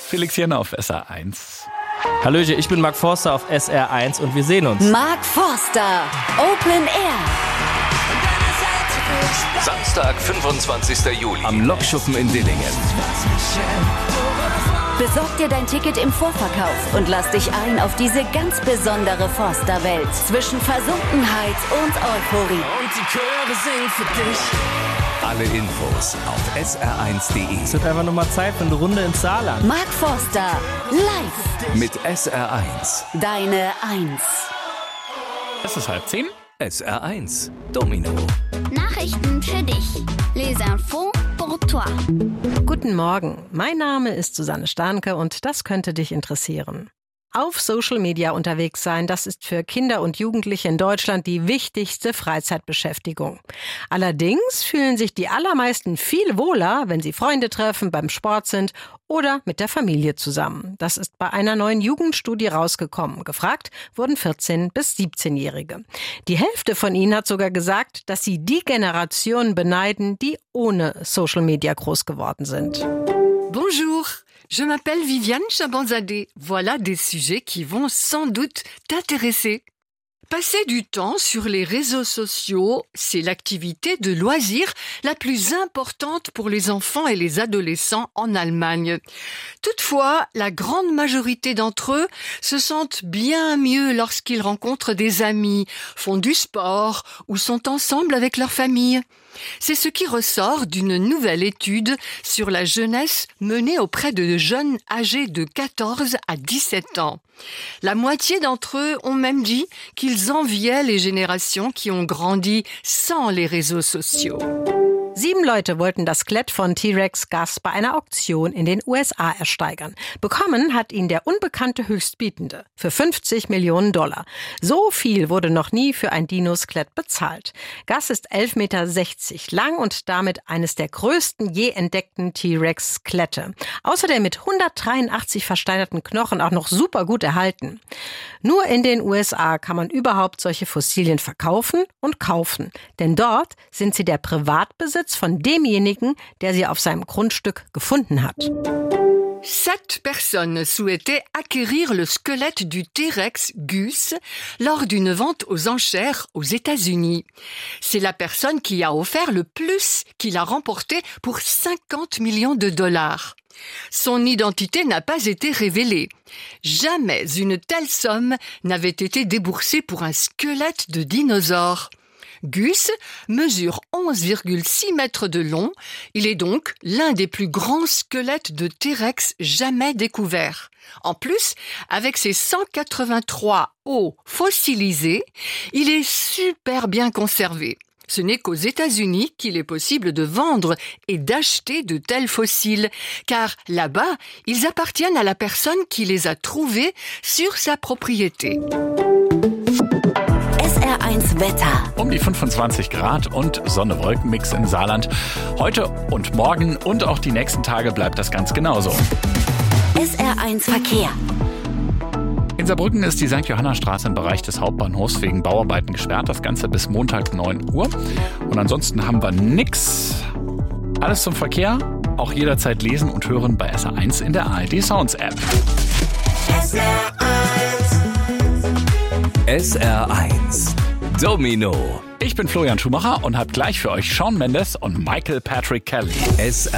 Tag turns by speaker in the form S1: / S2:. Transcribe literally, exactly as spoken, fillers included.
S1: Felix Jenner auf S R eins.
S2: Hallöchen, ich bin Mark Forster auf S R eins und wir sehen uns.
S3: Mark Forster, Open Air.
S4: Samstag, fünfundzwanzigster Juli.
S2: Am Lokschuppen in Dillingen.
S3: Besorg dir dein Ticket im Vorverkauf und lass dich ein auf diese ganz besondere Forster-Welt zwischen Versunkenheit und Euphorie.
S2: Und die Chöre singen für dich.
S4: Alle Infos auf S R eins punkt de.
S2: Es wird einfach nur mal Zeit für eine Runde ins Saarland.
S3: Mark Forster, live.
S4: Mit S R eins.
S3: Deine Eins.
S1: Es ist halb zehn.
S4: S R eins. Domino.
S5: Nachrichten für dich. Les infos pour toi.
S6: Guten Morgen, mein Name ist Susanne Starnke und das könnte dich interessieren. Auf Social Media unterwegs sein, das ist für Kinder und Jugendliche in Deutschland die wichtigste Freizeitbeschäftigung. Allerdings fühlen sich die allermeisten viel wohler, wenn sie Freunde treffen, beim Sport sind oder mit der Familie zusammen. Das ist bei einer neuen Jugendstudie rausgekommen. Gefragt wurden vierzehn- bis siebzehnjährige. Die Hälfte von ihnen hat sogar gesagt, dass sie die Generation beneiden, die ohne Social Media groß geworden sind.
S7: Bonjour, je m'appelle Viviane Chabanzadeh. Voilà des sujets qui vont sans doute t'intéresser. Passer du temps sur les réseaux sociaux, c'est l'activité de loisir la plus importante pour les enfants et les adolescents en Allemagne. Toutefois, la grande majorité d'entre eux se sentent bien mieux lorsqu'ils rencontrent des amis, font du sport ou sont ensemble avec leur famille. C'est ce qui ressort d'une nouvelle étude sur la jeunesse menée auprès de jeunes âgés de quatorze à dix-sept ans. La moitié d'entre eux ont même dit qu'ils enviaient les générations qui ont grandi sans les réseaux sociaux.
S6: Sieben Leute wollten das Skelett von T-Rex Gus bei einer Auktion in den U S A ersteigern. Bekommen hat ihn der unbekannte Höchstbietende für fünfzig Millionen Dollar. So viel wurde noch nie für ein Dino-Skelett bezahlt. Gus ist elf Komma sechzig Meter lang und damit eines der größten je entdeckten T-Rex-Skelette. Außerdem mit hundertdreiundachtzig versteinerten Knochen auch noch super gut erhalten. Nur in den U S A kann man überhaupt solche Fossilien verkaufen und kaufen. Denn dort sind sie der Privatbesitz von demjenigen, der sie auf seinem Grundstück gefunden hat.
S7: Sept personnes souhaitaient acquérir le squelette du T-Rex Gus lors d'une vente aux enchères aux États-Unis. C'est la personne qui a offert le plus qui l'a remporté pour cinquante millions de dollars. Son identité n'a pas été révélée. Jamais une telle somme n'avait été déboursée pour un squelette de dinosaure. Gus mesure onze virgule six mètres de long. Il est donc l'un des plus grands squelettes de T-Rex jamais découverts. En plus, avec ses cent quatre-vingt-trois os fossilisés, il est super bien conservé. Ce n'est qu'aux États-Unis qu'il est possible de vendre et d'acheter de tels fossiles, car là-bas, ils appartiennent à la personne qui les a trouvés sur sa propriété.
S3: S R eins Wetter.
S1: Um die fünfundzwanzig Grad und Sonne-Wolken-Mix im Saarland. Heute und morgen und auch die nächsten Tage bleibt das ganz genauso.
S3: S R eins Verkehr.
S1: In Saarbrücken ist die Sankt Johanna-Straße im Bereich des Hauptbahnhofs wegen Bauarbeiten gesperrt. Das Ganze bis Montag neun Uhr. Und ansonsten haben wir nix. Alles zum Verkehr. Auch jederzeit lesen und hören bei S R eins in der A R D Sounds App.
S4: S R eins. S R eins. Domino.
S1: Ich bin Florian Schumacher und habe gleich für euch Shawn Mendes und Michael Patrick Kelly.
S4: S R